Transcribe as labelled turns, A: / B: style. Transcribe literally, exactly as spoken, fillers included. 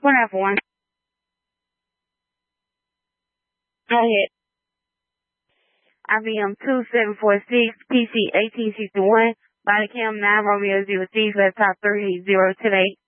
A: One F one. Go ahead. I B M two seven four six, P C eighteen sixty-one, body cam nine Romeo zero six, laptop three zero ten eight.